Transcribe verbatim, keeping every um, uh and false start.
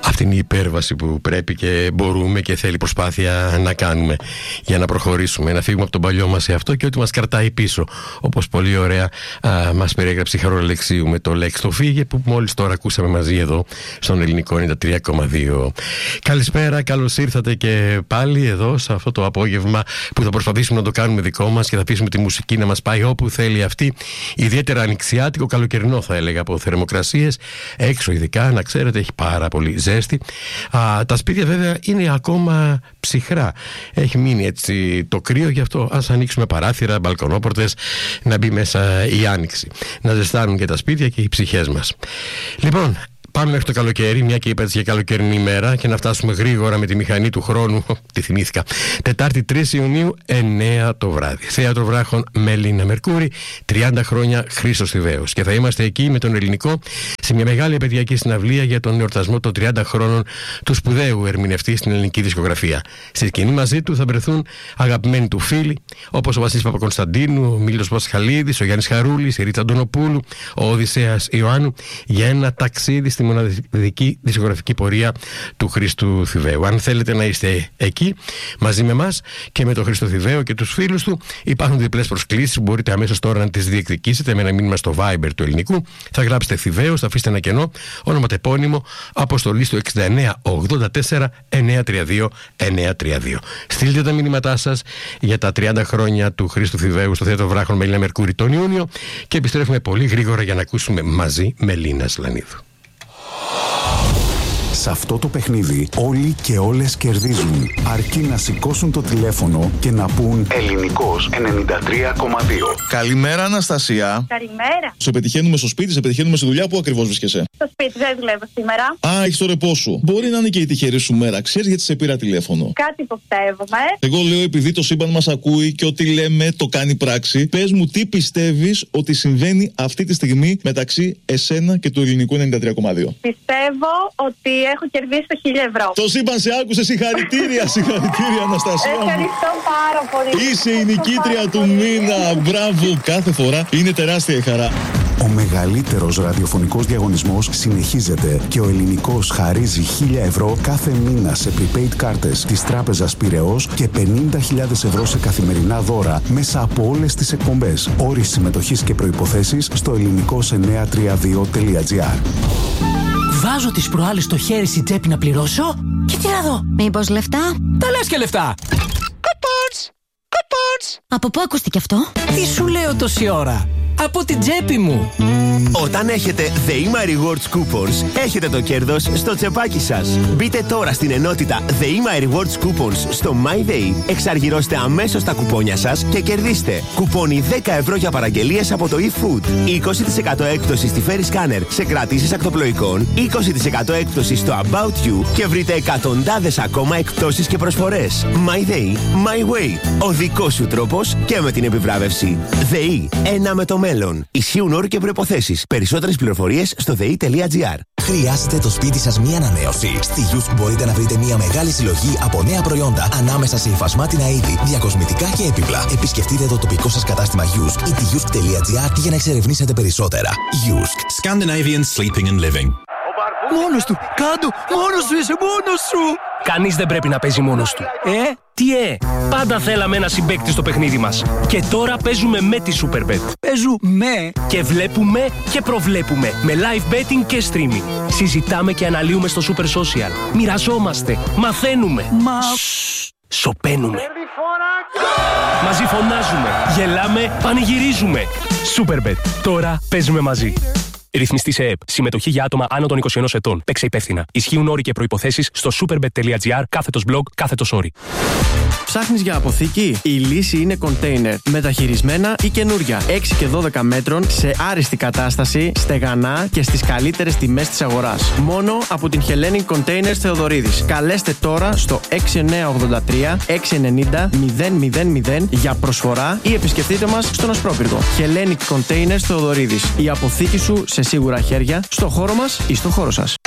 Αυτή είναι η υπέρβαση που πρέπει και μπορούμε και θέλει προσπάθεια να κάνουμε για να προχωρήσουμε, να φύγουμε από τον παλιό μας εαυτό και ό,τι μας κρατάει πίσω. Όπως πολύ ωραία α, μας περιέγραψε η Χαρόλα Αλεξίου με το Λέξ το φύγε, που μόλις τώρα ακούσαμε μαζί εδώ στον Ελληνικό ενενήντα τρία κόμμα δύο. Καλησπέρα, καλώς ήρθατε και πάλι εδώ σε αυτό το απόγευμα που θα προσπαθήσουμε να το κάνουμε δικό μας και θα αφήσουμε τη μουσική να μας πάει όπου θέλει αυτή. Ιδιαίτερα ανοιξιάτικο, καλοκαιρινό θα έλεγα, από θερμοκρασίες. Έξω ειδικά, να ξέρετε, έχει πάρα πολύ ζέστη. Α, τα σπίτια βέβαια είναι ακόμα ψυχρά. Έχει μείνει έτσι το κρύο, γι' αυτό ας ανοίξουμε παράθυρα, μπαλκονόπορτες, να μπει μέσα η άνοιξη. Να ζεστάνουν και τα σπίτια και οι ψυχές μας. Λοιπόν, πάμε μέχρι το καλοκαίρι, μια και είπα έτσι για καλοκαιρινή ημέρα, και να φτάσουμε γρήγορα με τη μηχανή του χρόνου. Τη θυμήθηκα. Τετάρτη τρεις Ιουνίου, εννέα το βράδυ. Θέατρο Βράχων Μελίνα Μερκούρη, τριάντα χρόνια Χρήστος Θηβαίος. Και θα είμαστε εκεί με τον Ελληνικό σε μια μεγάλη επαιτειακή συναυλία για τον εορτασμό των τριάντα χρόνων του σπουδαίου ερμηνευτή στην ελληνική δισκογραφία. Στη σκηνή μαζί του θα βρεθούν αγαπημένοι του φίλοι, όπως ο Βασίλης Παπακωνσταντίνου, ο Μίλος Πασχαλίδης, ο Γιάννης Χαρούλης, η Ρίτσα Αντωνοπούλου, ο Οδυσσέας Ιωάννου, για ένα ταξίδι στη μοναδική δισκογραφική πορεία του Χρήστου Θηβαίου. Αν θέλετε να είστε εκεί μαζί με εμάς και με τον Χρήστο Θηβαίο και τους φίλους του, υπάρχουν διπλές προσκλήσεις που μπορείτε αμέσως τώρα να τις διεκδικήσετε με ένα μήνυμα στο Viber του Ελληνικού. Θα γράψετε Θηβαίος, θα αφήσετε ένα κενό, ονοματεπώνυμο, αποστολή στο εξήντα εννέα ογδόντα τέσσερα εννιακόσια τριάντα δύο εννιακόσια τριάντα δύο. Στείλτε τα μηνύματά σας για τα τριάντα χρόνια του Χρήστου Θηβαίου στο Θέατρο Βράχων Μελίνα Μερκούρη τον Ιούνιο και επιστρέφουμε πολύ γρήγορα για να ακούσουμε μαζί Μελίνα Σλανίδου. Σε αυτό το παιχνίδι όλοι και όλες κερδίζουν, αρκεί να σηκώσουν το τηλέφωνο και να πούν Ελληνικός ενενήντα τρία κόμμα δύο. Καλημέρα, Αναστασία. Καλημέρα. Σε πετυχαίνουμε στο σπίτι, σε πετυχαίνουμε στη δουλειά. Πού ακριβώς βρίσκεσαι? Στο σπίτι, δεν δουλεύω σήμερα. Α, έχεις το ρεπό σου. Μπορεί να είναι και η τυχερή σου μέρα. Ξέρεις γιατί σε πήρα τηλέφωνο? Κάτι υποψεύομαι. Εγώ λέω, επειδή το σύμπαν μας ακούει και ό,τι λέμε το κάνει πράξη, πες μου τι πιστεύεις ότι συμβαίνει αυτή τη στιγμή μεταξύ εσένα και του Ελληνικού ενενήντα τρία κόμμα δύο. Πιστεύω ότι έχω κερδίσει το χίλια ευρώ. Το σύμπαν σε άκουσε, συγχαρητήρια, συγχαρητήρια, Αναστασία. Ευχαριστώ πάρα πολύ. Είσαι η νικήτρια του μήνα. Μπράβο, κάθε φορά είναι τεράστια η χαρά. Ο μεγαλύτερος ραδιοφωνικός διαγωνισμός συνεχίζεται και ο Ελληνικός χαρίζει χίλια ευρώ κάθε μήνα σε prepaid κάρτες της Τράπεζας Πειραιώς και πενήντα χιλιάδες ευρώ σε καθημερινά δώρα μέσα από όλες τις εκπομπές. Όροι συμμετοχής και προϋποθέσεις στο ελληνικός εννιακόσια τριάντα δύο τελεία τζι άρ. Βάζω τις προάλλες στο χέρι στην τσέπη να πληρώσω και τι να δω. Μήπως λεφτά? Τα λες και λεφτά. Κουπόνς, κουπόνς. Από πού ακούστηκε αυτό? Τι σου λέω τόση ώρα? Από την τσέπη μου. Όταν έχετε The Ima Rewards Coupons, έχετε το κέρδος στο τσεπάκι σας. Μπείτε τώρα στην ενότητα The Ima Rewards Coupons στο MyDay, εξαργυρώστε αμέσως τα κουπόνια σας και κερδίστε κουπόνι δέκα ευρώ για παραγγελίες από το eFood, είκοσι τοις εκατό έκπτωση στη Ferry Scanner σε κρατήσεις ακτοπλοϊκών, είκοσι τοις εκατό έκπτωση στο About You και βρείτε εκατοντάδες ακόμα εκπτώσεις και προσφορές. MyDay, My Way. Ο δικός σου τρόπος και με την επιβράβευση. ΔΕΗ, ένα με το μέλλον. Ισχύουν όροι και προϋποθέσεις. Περισσότερες πληροφορίες στο δε ι τελεία τζι άρ. Χρειάζεται το σπίτι σας μία ανανέωση? Στη Γιούσκ μπορείτε να βρείτε μία μεγάλη συλλογή από νέα προϊόντα ανάμεσα σε υφασμάτινα είδη, διακοσμητικά και έπιπλα. Επισκεφτείτε το τοπικό σας κατάστημα Γιούσκ ή τη γιούσκ τελεία τζι άρ για να εξερευνήσετε περισσότερα. Γιούσκ. Scandinavian Sleeping and Living. Μόνος του, κάτω, μόνος σου είσαι, μόνος σου. Κανείς δεν πρέπει να παίζει μόνος του. Ε, τι ε. Πάντα θέλαμε ένα συμπαίκτη στο παιχνίδι μας. Και τώρα παίζουμε με τη Superbet. Παίζουμε. Και βλέπουμε και προβλέπουμε. Με live betting και streaming. Συζητάμε και αναλύουμε στο Super Social. Μοιραζόμαστε. Μαθαίνουμε. Μα... Σσσ, σωπαίνουμε. Μαζί φωνάζουμε. Γελάμε. Πανηγυρίζουμε. Superbet. Τώρα παίζουμε μαζί. Ρυθμιστή σε ΕΕΠ. Συμμετοχή για άτομα άνω των είκοσι ενός ετών. Παίξε υπεύθυνα. Ισχύουν όροι και προϋποθέσεις στο superbet τελεία τζι άρ κάθετος blog κάθετος όροι. Ψάχνεις για αποθήκη? Η λύση είναι container. Μεταχειρισμένα ή καινούρια. έξι και δώδεκα μέτρων σε άριστη κατάσταση, στεγανά και στις καλύτερες τιμές της αγοράς. Μόνο από την Hellenic Containers Θεοδωρίδης. Καλέστε τώρα στο έξι εννιά ογδόντα τρία έξι ενενήντα μηδέν μηδέν μηδέν για προσφορά ή επισκεφτείτε μας στον Ασπρόπυργο. Hellenic Containers Θεοδωρίδης. Η αποθήκη σου σε σίγουρα χέρια, στο χώρο μας ή στο χώρο σας.